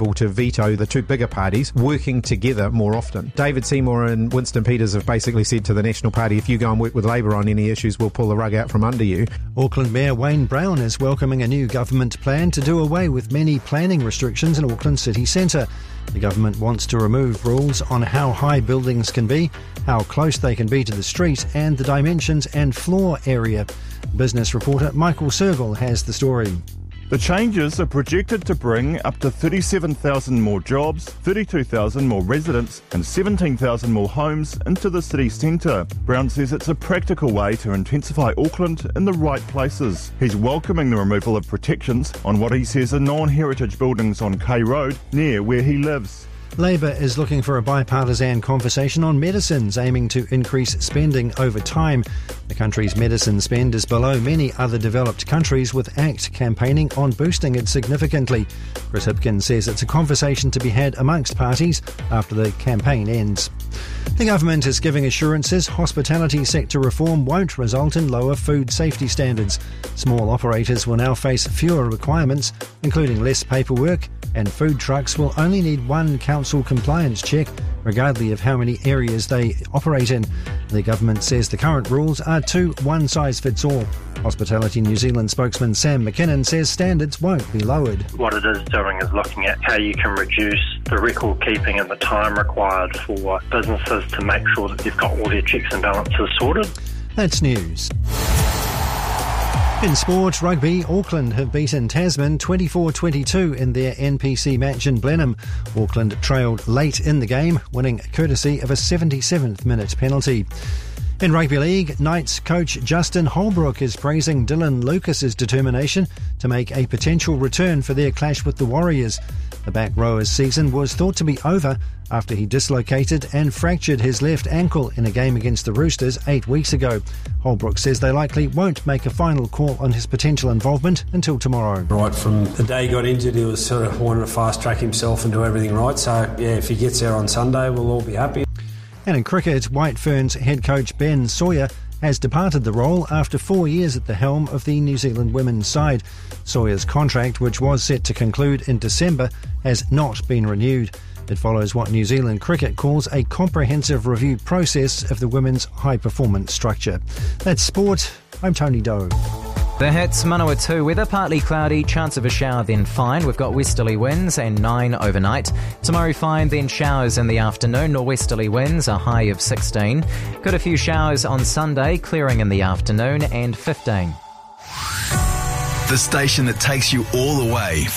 able to veto the two bigger parties working together more often. David Seymour and Winston Peters have basically said to the National Party, if you go and work with Labour on any issues, we'll pull the rug out from under you. Auckland Mayor Wayne Brown is welcoming a new government plan to do away with many planning restrictions in Auckland city centre. The government wants to remove rules on how high buildings can be, how close they can be to the street, and the dimensions and floor area. Business reporter Michael Sergel has the story. The changes are projected to bring up to 37,000 more jobs, 32,000 more residents and 17,000 more homes into the city centre. Brown says it's a practical way to intensify Auckland in the right places. He's welcoming the removal of protections on what he says are non-heritage buildings on K Road, near where he lives. Labour is looking for a bipartisan conversation on medicines, aiming to increase spending over time. The country's medicine spend is below many other developed countries, with ACT campaigning on boosting it significantly. Chris Hipkins says it's a conversation to be had amongst parties after the campaign ends. The government is giving assurances hospitality sector reform won't result in lower food safety standards. Small operators will now face fewer requirements, including less paperwork, and food trucks will only need one council compliance check, regardless of how many areas they operate in. The government says the current rules are too one-size-fits-all. Hospitality New Zealand spokesman Sam McKinnon says standards won't be lowered. What it is doing is looking at how you can reduce the record keeping and the time required for businesses to make sure that they've got all their checks and balances sorted. That's news. In sport, rugby, Auckland have beaten Tasman 24-22 in their NPC match in Blenheim. Auckland trailed late in the game, winning courtesy of a 77th minute penalty. In Rugby League, Knights coach Justin Holbrook is praising Dylan Lucas's determination to make a potential return for their clash with the Warriors. The back rower's season was thought to be over after he dislocated and fractured his left ankle in a game against the Roosters 8 weeks ago. Holbrook says they likely won't make a final call on his potential involvement until tomorrow. Right from the day he got injured, he was sort of wanting to fast track himself and do everything right. So, yeah, if he gets there on Sunday, we'll all be happy. And in cricket, White Ferns head coach Ben Sawyer has departed the role after 4 years at the helm of the New Zealand women's side. Sawyer's contract, which was set to conclude in December, has not been renewed. It follows what New Zealand Cricket calls a comprehensive review process of the women's high-performance structure. That's sport. I'm Tony Doe. The hits, Manawatu weather, partly cloudy, chance of a shower then fine. We've got westerly winds and 9 overnight. Tomorrow fine, then showers in the afternoon. Norwesterly winds, a high of 16. Got a few showers on Sunday, clearing in the afternoon and 15. The station that takes you all the way